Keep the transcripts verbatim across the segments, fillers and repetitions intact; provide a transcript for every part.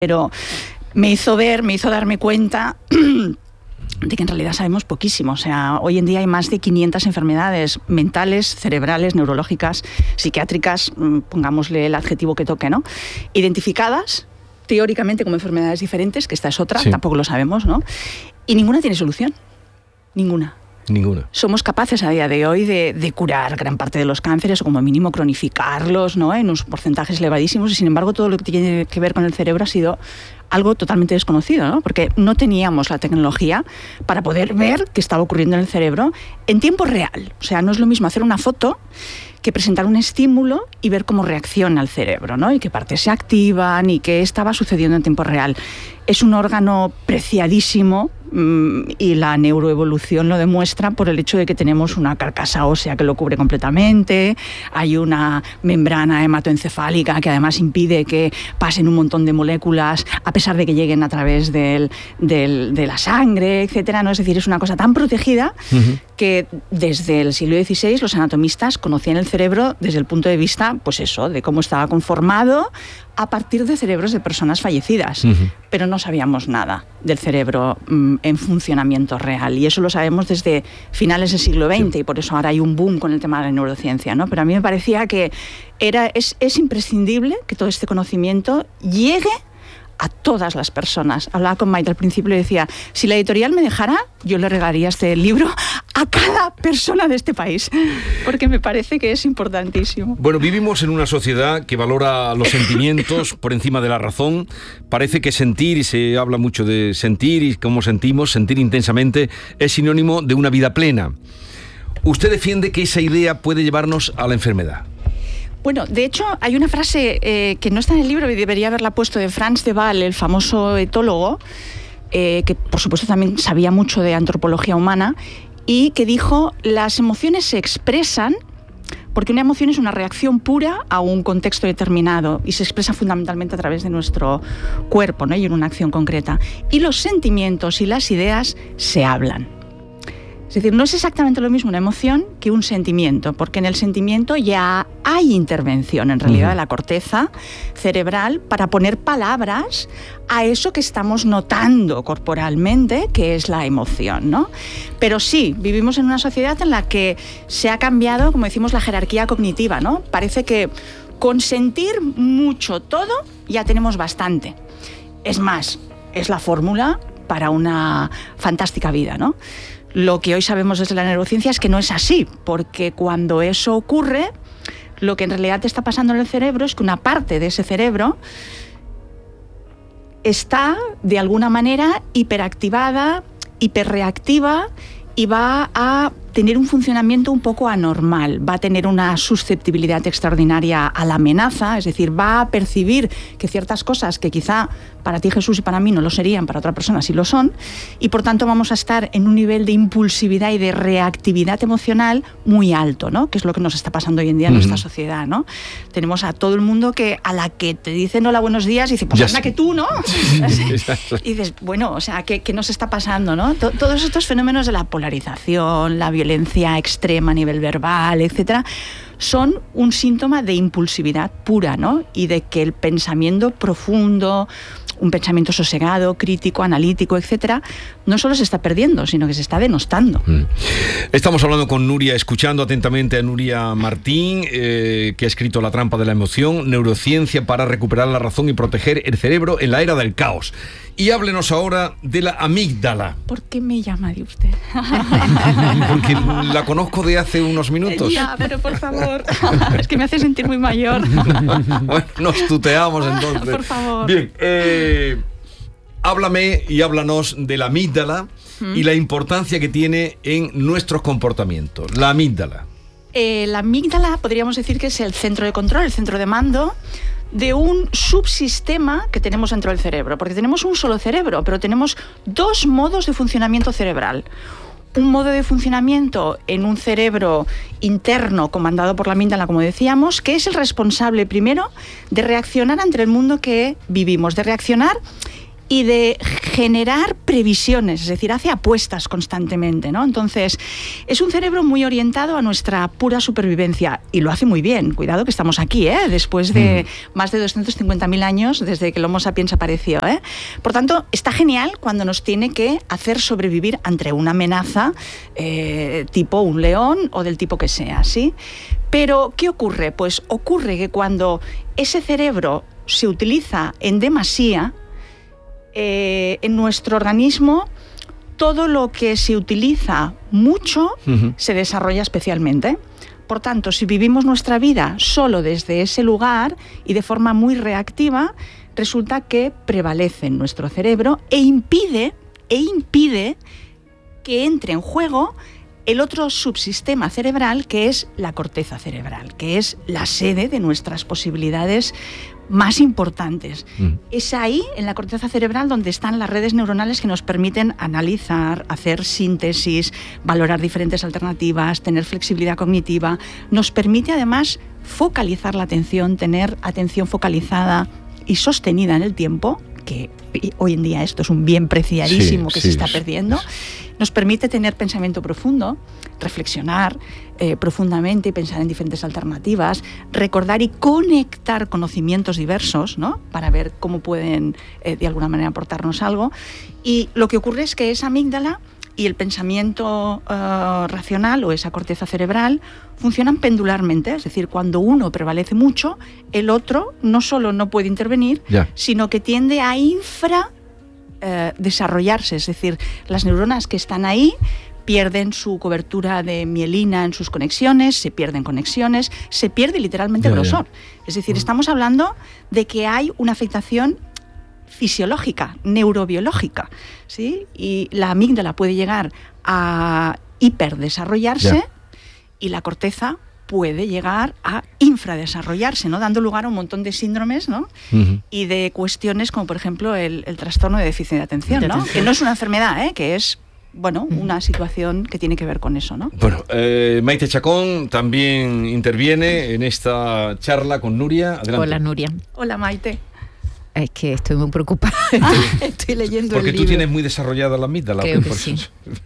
Pero me hizo ver, me hizo darme cuenta de que en realidad sabemos poquísimo. O sea, hoy en día hay más de quinientas enfermedades mentales, cerebrales, neurológicas, psiquiátricas, pongámosle el adjetivo que toque, ¿no? Identificadas teóricamente como enfermedades diferentes, que esta es otra, sí. Tampoco lo sabemos, ¿no? Y ninguna tiene solución. Ninguna. Ninguna. Somos capaces a día de hoy de, de curar gran parte de los cánceres o como mínimo cronificarlos, ¿no? En unos porcentajes elevadísimos, y sin embargo todo lo que tiene que ver con el cerebro ha sido algo totalmente desconocido, ¿no? Porque no teníamos la tecnología para poder ver qué estaba ocurriendo en el cerebro en tiempo real. O sea, no es lo mismo hacer una foto que presentar un estímulo y ver cómo reacciona el cerebro, ¿no? Y qué partes se activan y qué estaba sucediendo en tiempo real. Es un órgano preciadísimo mmm, y la neuroevolución lo demuestra por el hecho de que tenemos una carcasa ósea que lo cubre completamente, hay una membrana hematoencefálica que además impide que pasen un montón de moléculas a pesar de que lleguen a través del, del, de la sangre, etcétera, ¿no? Es decir, es una cosa tan protegida uh-huh. que desde el siglo dieciséis los anatomistas conocían el cerebro desde el punto de vista, pues eso, de cómo estaba conformado a partir de cerebros de personas fallecidas, uh-huh. pero no sabíamos nada del cerebro mmm, en funcionamiento real, y eso lo sabemos desde finales del siglo veinte, sí. Y por eso ahora hay un boom con el tema de la neurociencia, ¿no? Pero a mí me parecía que era, es, es imprescindible que todo este conocimiento llegue a todas las personas. Hablaba con Maite al principio y decía, si la editorial me dejara, yo le regalaría este libro a cada persona de este país, porque me parece que es importantísimo. Bueno, vivimos en una sociedad que valora los sentimientos por encima de la razón. Parece que sentir, y se habla mucho de sentir y cómo sentimos, sentir intensamente, es sinónimo de una vida plena. Usted defiende que esa idea puede llevarnos a la enfermedad. Bueno, de hecho, hay una frase eh, que no está en el libro y debería haberla puesto, de Frans de Waal, el famoso etólogo, eh, que por supuesto también sabía mucho de antropología humana, y que dijo, las emociones se expresan porque una emoción es una reacción pura a un contexto determinado y se expresa fundamentalmente a través de nuestro cuerpo, ¿no? Y en una acción concreta. Y los sentimientos y las ideas se hablan. Es decir, no es exactamente lo mismo una emoción que un sentimiento, porque en el sentimiento ya hay intervención, en realidad, de la corteza cerebral para poner palabras a eso que estamos notando corporalmente, que es la emoción, ¿no? Pero sí, vivimos en una sociedad en la que se ha cambiado, como decimos, la jerarquía cognitiva, ¿no? Parece que con sentir mucho todo ya tenemos bastante. Es más, es la fórmula para una fantástica vida, ¿no? Lo que hoy sabemos desde la neurociencia es que no es así, porque cuando eso ocurre, lo que en realidad te está pasando en el cerebro es que una parte de ese cerebro está, de alguna manera, hiperactivada, hiperreactiva, y va a tener un funcionamiento un poco anormal, va a tener una susceptibilidad extraordinaria a la amenaza, es decir, va a percibir que ciertas cosas que quizá para ti, Jesús, y para mí no lo serían, para otra persona sí lo son, y por tanto vamos a estar en un nivel de impulsividad y de reactividad emocional muy alto, ¿no? Que es lo que nos está pasando hoy en día en uh-huh. nuestra sociedad, ¿no? Tenemos a todo el mundo que a la que te dicen hola, buenos días, y dice, pues anda sí. que tú, ¿no? Y dices, bueno, o sea, ¿qué, qué nos está pasando, no? T- todos estos fenómenos de la polarización, la violencia extrema a nivel verbal, etcétera, son un síntoma de impulsividad pura, ¿no? Y de que el pensamiento profundo, un pensamiento sosegado, crítico, analítico, etcétera, no solo se está perdiendo, sino que se está denostando. Mm. Estamos hablando con Nuria, escuchando atentamente a Nuria Martín, eh, que ha escrito La trampa de la emoción, neurociencia para recuperar la razón y proteger el cerebro en la era del caos. Y háblenos ahora de la amígdala. ¿Por qué me llama de usted? Porque la conozco de hace unos minutos. Ya, pero por favor, es que me hace sentir muy mayor. Bueno, nos tuteamos entonces. Por favor. Bien, eh, háblame y háblanos de la amígdala ¿Mm? y la importancia que tiene en nuestros comportamientos. La amígdala. Eh, la amígdala podríamos decir que es el centro de control, el centro de mando de un subsistema que tenemos dentro del cerebro, porque tenemos un solo cerebro, pero tenemos dos modos de funcionamiento cerebral. Un modo de funcionamiento en un cerebro interno comandado por la amígdala, como decíamos, que es el responsable primero de reaccionar ante el mundo que vivimos, de reaccionar y de generar previsiones, es decir, hace apuestas constantemente, ¿no? Entonces, es un cerebro muy orientado a nuestra pura supervivencia y lo hace muy bien. Cuidado que estamos aquí, ¿eh? Después de mm. más de doscientos cincuenta mil años desde que el Homo sapiens apareció, ¿eh? Por tanto, está genial cuando nos tiene que hacer sobrevivir ante una amenaza eh, tipo un león o del tipo que sea, ¿sí? Pero, ¿qué ocurre? Pues ocurre que cuando ese cerebro se utiliza en demasía, eh, en nuestro organismo todo lo que se utiliza mucho uh-huh. se desarrolla especialmente. Por tanto, si vivimos nuestra vida solo desde ese lugar y de forma muy reactiva, resulta que prevalece en nuestro cerebro e impide, e impide que entre en juego el otro subsistema cerebral, que es la corteza cerebral, que es la sede de nuestras posibilidades más importantes. Mm. Es ahí, en la corteza cerebral, donde están las redes neuronales que nos permiten analizar, hacer síntesis, valorar diferentes alternativas, tener flexibilidad cognitiva. Nos permite, además, focalizar la atención, tener atención focalizada y sostenida en el tiempo, que hoy en día esto es un bien preciadísimo sí, que sí, se está perdiendo. Nos permite tener pensamiento profundo, reflexionar eh, profundamente y pensar en diferentes alternativas, recordar y conectar conocimientos diversos, ¿no? Para ver cómo pueden eh, de alguna manera aportarnos algo. Y lo que ocurre es que esa amígdala y el pensamiento uh, racional o esa corteza cerebral funcionan pendularmente, es decir, cuando uno prevalece mucho, el otro no solo no puede intervenir, yeah. sino que tiende a infra eh, desarrollarse, es decir, las neuronas que están ahí pierden su cobertura de mielina en sus conexiones, se pierden conexiones, se pierde literalmente yeah, grosor. Yeah. Es decir, uh-huh. estamos hablando de que hay una afectación fisiológica, neurobiológica, ¿sí? Y la amígdala puede llegar a hiperdesarrollarse yeah. y la corteza puede llegar a infradesarrollarse, ¿no? Dando lugar a un montón de síndromes, ¿no? Uh-huh. Y de cuestiones como, por ejemplo, el, el trastorno de déficit de atención, de ¿no? atención. Que no es una enfermedad, ¿eh? Que es bueno, una situación que tiene que ver con eso, ¿no? Bueno, eh, Maite Chacón también interviene en esta charla con Nuria. Adelante. Hola, Nuria. Hola, Maite. Es que estoy muy preocupada. Estoy, estoy leyendo Porque el libro. Porque tú tienes muy desarrollada la amígdala. Creo que sí.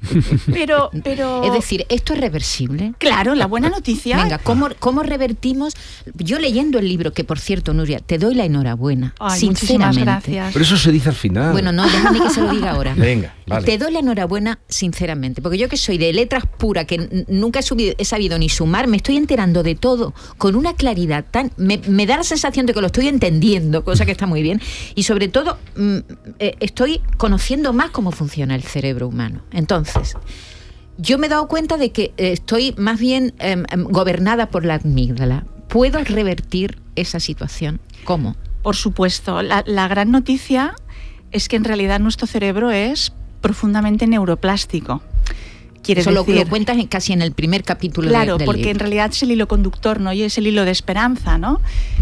pero, pero... Es decir, ¿esto es reversible? Claro, la buena noticia... Venga, ¿cómo, cómo revertimos? Yo leyendo el libro, que por cierto, Nuria, te doy la enhorabuena. Ay, sinceramente. Gracias. Pero eso se dice al final. Bueno, no, déjame que se lo diga ahora. Venga, vale. Te doy la enhorabuena sinceramente, porque yo que soy de letras pura, que n- nunca he, subido, he sabido ni sumar, me estoy enterando de todo con una claridad tan... Me, me da la sensación de que lo estoy entendiendo, cosa que está muy bien, y sobre todo mm, eh, estoy conociendo más cómo funciona el cerebro humano. Entonces, yo me he dado cuenta de que eh, estoy más bien eh, gobernada por la amígdala. ¿Puedo revertir esa situación? ¿Cómo? Por supuesto. La, la gran noticia es que en realidad nuestro cerebro es profundamente neuroplástico. Eso lo, lo cuentas en, casi en el primer capítulo claro, de, del porque libro. En realidad es el hilo conductor, ¿no? Y es el hilo de esperanza, ¿no?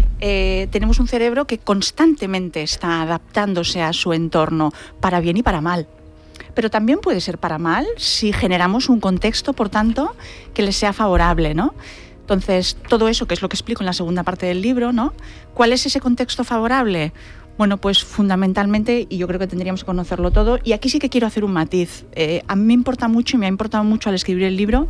Eh, tenemos un cerebro que constantemente está adaptándose a su entorno, para bien y para mal. Pero también puede ser para mal si generamos un contexto, por tanto, que le sea favorable, ¿no? Entonces, todo eso, que es lo que explico en la segunda parte del libro, ¿no? ¿Cuál es ese contexto favorable? Bueno, pues fundamentalmente, y yo creo que tendríamos que conocerlo todo, y aquí sí que quiero hacer un matiz. Eh, a mí me importa mucho, y me ha importado mucho al escribir el libro,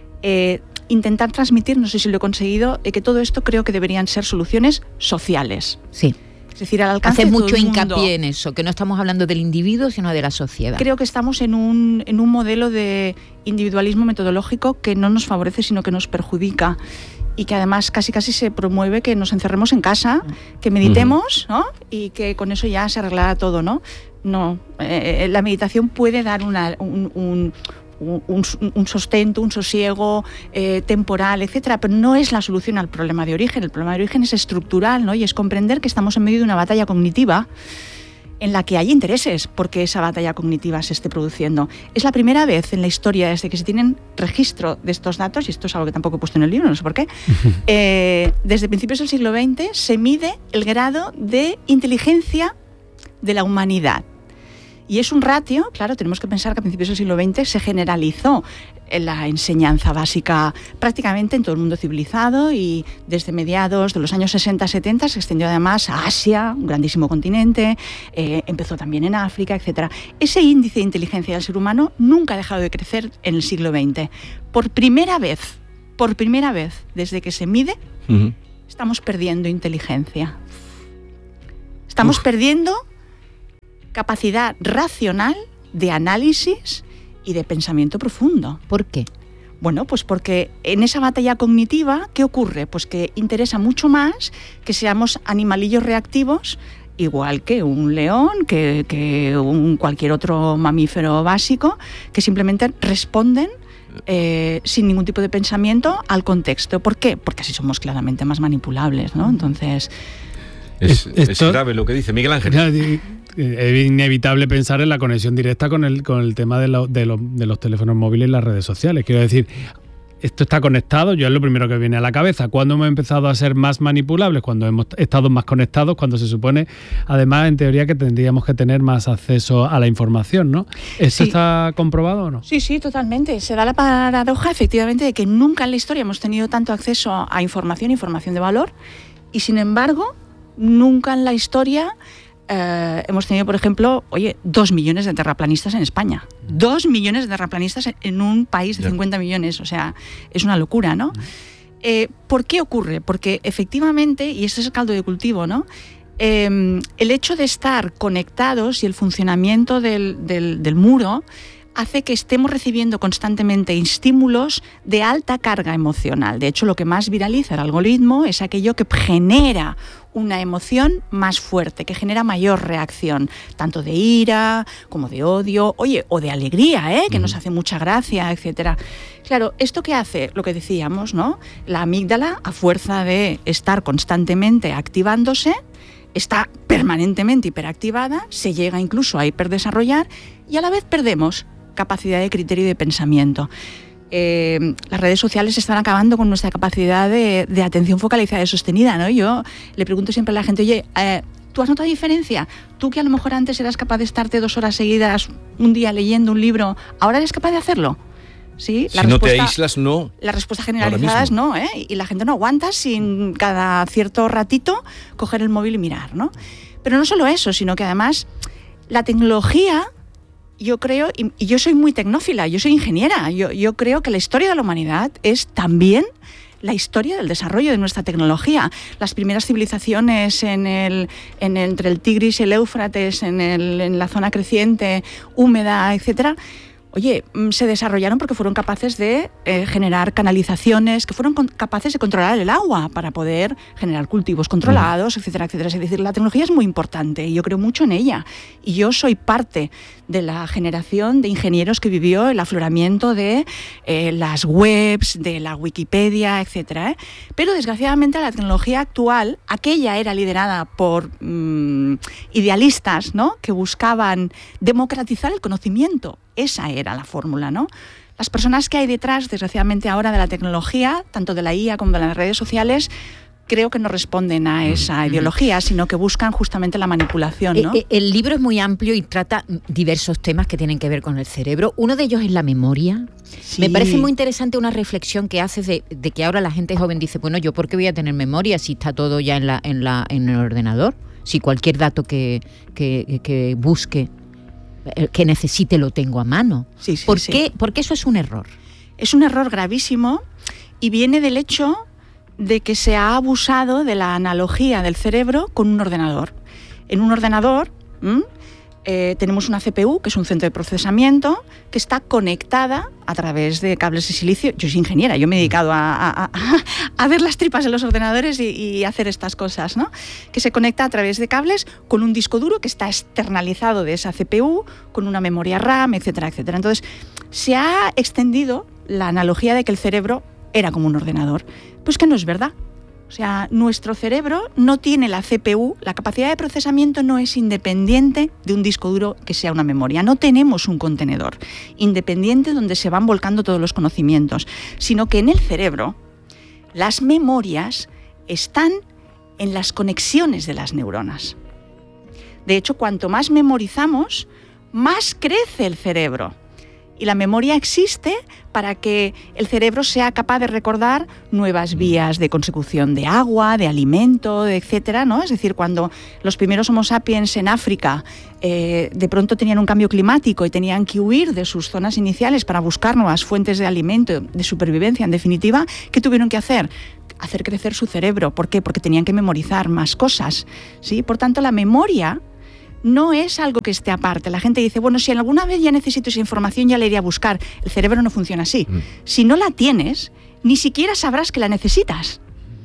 eh, intentar transmitir, no sé si lo he conseguido, eh, que todo esto creo que deberían ser soluciones sociales. Sí. Es decir, al alcance Hace de todo mucho el mundo. hincapié en eso, que no estamos hablando del individuo, sino de la sociedad. Creo que estamos en un, en un modelo de individualismo metodológico que no nos favorece, sino que nos perjudica. Y que además casi casi se promueve que nos encerremos en casa, que meditemos, ¿no? Y que con eso ya se arreglará todo, ¿no? No, eh, la meditación puede dar una, un, un, un, un sostento, un sosiego eh, temporal, etcétera, pero no es la solución al problema de origen. El problema de origen es estructural, ¿no? Y es comprender que estamos en medio de una batalla cognitiva en la que hay intereses porque esa batalla cognitiva se esté produciendo. Es la primera vez en la historia desde que se tienen registro de estos datos, y esto es algo que tampoco he puesto en el libro, no sé por qué, eh, desde principios del siglo veinte se mide el grado de inteligencia de la humanidad. Y es un ratio, claro, tenemos que pensar que a principios del siglo veinte se generalizó la enseñanza básica prácticamente en todo el mundo civilizado y desde mediados de los años sesenta setenta se extendió además a Asia, un grandísimo continente, eh, empezó también en África, etcétera. Ese índice de inteligencia del ser humano nunca ha dejado de crecer en el siglo veinte. Por primera vez, por primera vez desde que se mide, uh-huh. estamos perdiendo inteligencia. Estamos Uf. perdiendo capacidad racional de análisis y de pensamiento profundo. ¿Por qué? Bueno, pues porque en esa batalla cognitiva, ¿qué ocurre? Pues que interesa mucho más que seamos animalillos reactivos, igual que un león, que, que un cualquier otro mamífero básico, que simplemente responden eh, sin ningún tipo de pensamiento al contexto. ¿Por qué? Porque así somos claramente más manipulables, ¿no? Entonces... Es, es grave lo que dice Miguel Ángel. Es inevitable pensar en la conexión directa con el, con el tema de, lo, de, lo, de los teléfonos móviles y las redes sociales. Quiero decir, esto está conectado, yo es lo primero que viene a la cabeza. ¿Cuándo hemos empezado a ser más manipulables? Cuando hemos estado más conectados, cuando se supone, además, en teoría, que tendríamos que tener más acceso a la información, ¿no? ¿Esto sí. está comprobado o no? Sí, sí, totalmente. Se da la paradoja, efectivamente, de que nunca en la historia hemos tenido tanto acceso a información, información de valor, y sin embargo, nunca en la historia eh, hemos tenido, por ejemplo, oye, dos millones de terraplanistas en España. Dos millones de terraplanistas en un país de cincuenta millones. O sea, es una locura, ¿no? Eh, ¿Por qué ocurre? Porque efectivamente, y este es el caldo de cultivo, ¿no? Eh, el hecho de estar conectados y el funcionamiento del, del, del muro hace que estemos recibiendo constantemente estímulos de alta carga emocional. De hecho, lo que más viraliza el algoritmo es aquello que genera una emoción más fuerte, que genera mayor reacción, tanto de ira como de odio, oye, o de alegría, ¿eh? que mm. nos hace mucha gracia, etcétera. Claro, ¿esto qué hace? Lo que decíamos, ¿no? La amígdala, a fuerza de estar constantemente activándose, está permanentemente hiperactivada, se llega incluso a hiperdesarrollar y a la vez perdemos capacidad de criterio y de pensamiento. Eh, las redes sociales están acabando con nuestra capacidad de, de atención focalizada y sostenida, ¿no? Yo le pregunto siempre a la gente, oye, eh, ¿tú has notado diferencia? Tú que a lo mejor antes eras capaz de estarte dos horas seguidas un día leyendo un libro, ¿ahora eres capaz de hacerlo? ¿Sí? La si no te aíslas, no. La respuesta generalizada es no, ¿eh? Y la gente no aguanta sin cada cierto ratito coger el móvil y mirar, ¿no? Pero no solo eso, sino que además la tecnología... Yo creo, y, y yo soy muy tecnófila, yo soy ingeniera, yo, yo creo que la historia de la humanidad es también la historia del desarrollo de nuestra tecnología. Las primeras civilizaciones en el, en el, entre el Tigris y el Éufrates, en, el, en la zona creciente, húmeda, etcétera, oye, se desarrollaron porque fueron capaces de eh, generar canalizaciones, que fueron con, capaces de controlar el agua para poder generar cultivos controlados, etcétera, etcétera. Es decir, la tecnología es muy importante y yo creo mucho en ella. Y yo soy parte de la generación de ingenieros que vivió el afloramiento de eh, las webs, de la Wikipedia, etcétera, ¿eh? Pero desgraciadamente la tecnología actual, aquella era liderada por mmm, idealistas, ¿no? Que buscaban democratizar el conocimiento. Esa era la fórmula, ¿no? Las personas que hay detrás, desgraciadamente ahora, de la tecnología, tanto de la I A como de las redes sociales, creo que no responden a esa ideología, sino que buscan justamente la manipulación, ¿no? El, el libro es muy amplio y trata diversos temas que tienen que ver con el cerebro. Uno de ellos es la memoria. Sí. Me parece muy interesante una reflexión que haces de, de que ahora la gente joven dice, bueno, ¿yo por qué voy a tener memoria si está todo ya en, la, en, la, en el ordenador? Si cualquier dato que, que, que busque, que necesite, lo tengo a mano. Sí, sí, ¿Por sí. qué? Porque eso es un error. Es un error gravísimo y viene del hecho de que se ha abusado de la analogía del cerebro con un ordenador. En un ordenador ¿m? Eh, tenemos una C P U, que es un centro de procesamiento, que está conectada a través de cables de silicio. Yo soy ingeniera, yo me he dedicado a, a, a, a ver las tripas de los ordenadores y, y hacer estas cosas, ¿no? Que se conecta a través de cables con un disco duro que está externalizado de esa C P U, con una memoria RAM, etcétera, etcétera. Entonces, se ha extendido la analogía de que el cerebro era como un ordenador. Pues que no es verdad. O sea, nuestro cerebro no tiene la C P U, la capacidad de procesamiento no es independiente de un disco duro que sea una memoria. No tenemos un contenedor independiente donde se van volcando todos los conocimientos, sino que en el cerebro las memorias están en las conexiones de las neuronas. De hecho, cuanto más memorizamos, más crece el cerebro. Y la memoria existe para que el cerebro sea capaz de recordar nuevas vías de consecución de agua, de alimento, etcétera, ¿no? Es decir, cuando los primeros Homo sapiens en África eh, de pronto tenían un cambio climático y tenían que huir de sus zonas iniciales para buscar nuevas fuentes de alimento, de supervivencia, en definitiva, ¿qué tuvieron que hacer? Hacer crecer su cerebro. ¿Por qué? Porque tenían que memorizar más cosas, ¿sí? Por tanto, la memoria no es algo que esté aparte. La gente dice, bueno, si alguna vez ya necesito esa información, ya la iré a buscar. El cerebro no funciona así. Mm. Si no la tienes, ni siquiera sabrás que la necesitas.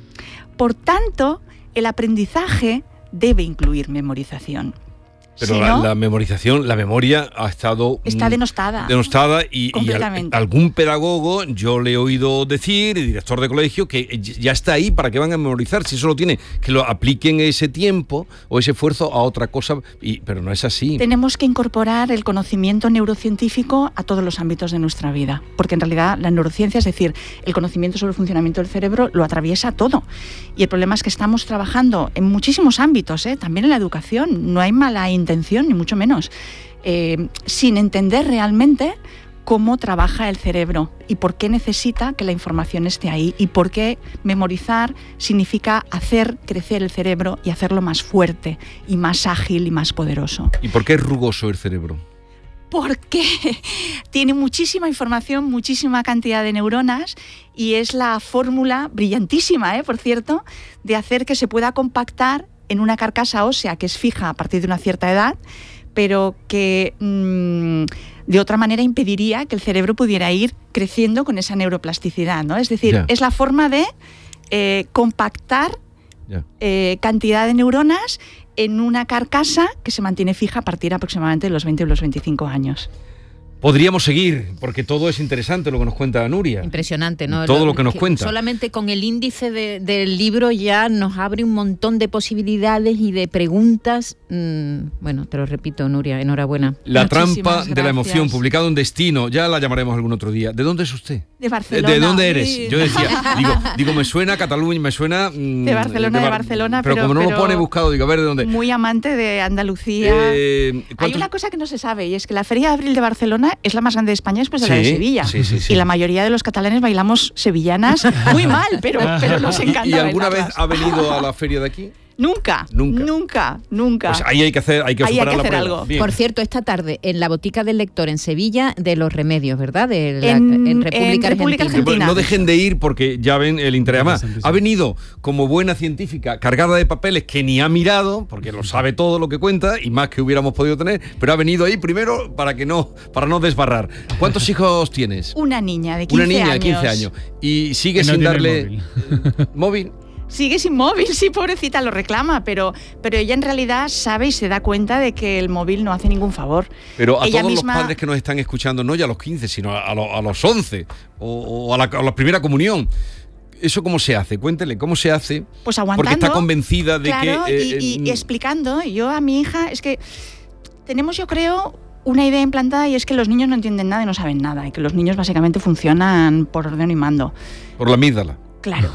Por tanto, el aprendizaje debe incluir memorización. Pero si la, no, la memorización, la memoria ha estado... Está denostada. Denostada y, y al, algún pedagogo, yo le he oído decir, el director de colegio, que ya está ahí, ¿para qué van a memorizar? Si eso lo tiene, que lo apliquen ese tiempo o ese esfuerzo a otra cosa, y, pero no es así. Tenemos que incorporar el conocimiento neurocientífico a todos los ámbitos de nuestra vida, porque en realidad la neurociencia, es decir, el conocimiento sobre el funcionamiento del cerebro, lo atraviesa todo. Y el problema es que estamos trabajando en muchísimos ámbitos, ¿eh? También en la educación. No hay mala intención, ni mucho menos, eh, sin entender realmente cómo trabaja el cerebro y por qué necesita que la información esté ahí y por qué memorizar significa hacer crecer el cerebro y hacerlo más fuerte y más ágil y más poderoso. ¿Y por qué es rugoso el cerebro? Porque tiene muchísima información, muchísima cantidad de neuronas y es la fórmula brillantísima, ¿eh? por cierto, de hacer que se pueda compactar en una carcasa ósea que es fija a partir de una cierta edad, pero que mmm, de otra manera impediría que el cerebro pudiera ir creciendo con esa neuroplasticidad, ¿no? Es decir, yeah. es la forma de eh, compactar yeah. eh, cantidad de neuronas en una carcasa que se mantiene fija a partir aproximadamente de los veinte o los veinticinco años. Podríamos seguir, porque todo es interesante lo que nos cuenta Nuria. Impresionante, ¿no? Todo lo, lo que nos que cuenta. Solamente con el índice de, del libro ya nos abre un montón de posibilidades y de preguntas. Mm, bueno, te lo repito, Nuria, enhorabuena. La trampa gracias. de la emoción, publicado en Destino, ya la llamaremos algún otro día. ¿De dónde es usted? De Barcelona. ¿De, de dónde eres? Sí. Yo decía, digo, digo, me suena a Cataluña, me suena... Mm, de Barcelona, de, Bar- de Barcelona, pero... Pero como no pero lo pone buscado, digo, a ver, ¿de dónde? Muy amante de Andalucía. Eh, Hay una cosa que no se sabe, y es que la Feria de Abril de Barcelona es la más grande de España después de sí, la de Sevilla. Sí, sí, sí. Y la mayoría de los catalanes bailamos sevillanas muy mal, pero, pero nos encanta. ¿Y, y alguna bailarlas. vez ha venido a la feria de aquí? Nunca, nunca, nunca, nunca. Pues ahí hay que hacer, hay que ahí superar hay que la hacer prueba. Algo. Por cierto, esta tarde en la Botica del Lector en Sevilla de Los Remedios, ¿verdad? De la, en, en, República, en República Argentina. Argentina. No dejen de ir porque ya ven el interés. Además, ha venido como buena científica cargada de papeles que ni ha mirado, porque lo sabe todo lo que cuenta y más que hubiéramos podido tener, pero ha venido ahí primero para que no, para no desbarrar. ¿Cuántos hijos tienes? Una niña de quince Una niña años. de quince años. Y sigue no sin darle móvil. móvil. Sigue sin móvil, sí, pobrecita, lo reclama, pero, pero ella en realidad sabe y se da cuenta de que el móvil no hace ningún favor. Pero a ella todos misma... los padres que nos están escuchando, no ya a los quince, sino a, lo, a los once o, o a, la, a la primera comunión, ¿eso cómo se hace? Cuéntele, ¿cómo se hace? Pues aguantando. Porque está convencida de claro, que... Eh, y, y, y explicando, yo a mi hija, es que tenemos, yo creo... una idea implantada y es que los niños no entienden nada y no saben nada y que los niños básicamente funcionan por orden y mando. Por la amígdala. Claro.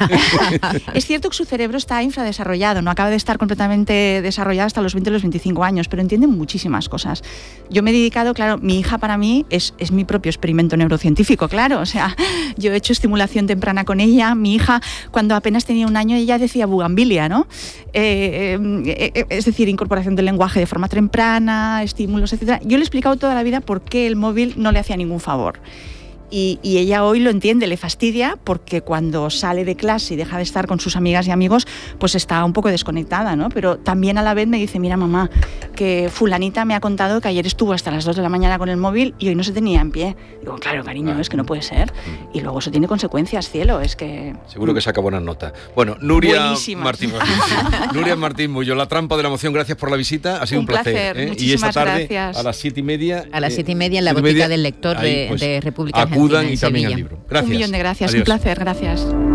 Es cierto que su cerebro está infradesarrollado, no acaba de estar completamente desarrollado hasta los veinte o los veinticinco años, pero entiende muchísimas cosas. Yo me he dedicado, claro, mi hija para mí es, es mi propio experimento neurocientífico, claro, o sea, yo he hecho estimulación temprana con ella, mi hija cuando apenas tenía un año ella decía bugambilia, ¿no? Eh, eh, es decir, incorporación del lenguaje de forma temprana, estímulos, etcétera. Yo le he explicado toda la vida por qué el móvil no le hacía ningún favor. Y, y ella hoy lo entiende, le fastidia porque cuando sale de clase y deja de estar con sus amigas y amigos, pues está un poco desconectada, ¿no? Pero también a la vez me dice, mira mamá, que fulanita me ha contado que ayer estuvo hasta las dos de la mañana con el móvil y hoy no se tenía en pie. Digo, claro, cariño, es que no puede ser. Y luego eso tiene consecuencias, cielo, es que... Seguro que saca buenas notas. Bueno, Nuria Buenísimas. Martín, Nuria Martín Mullo, La trampa de la emoción, gracias por la visita, ha sido un, un placer, placer. ¿eh? Muchísimas y esta tarde gracias. a las siete y media... A las siete y media en la Botica del Lector de, ahí, pues, de República acudan Argentina, y también Sevilla. al libro. Gracias. Un millón de gracias, Adiós. un placer, gracias.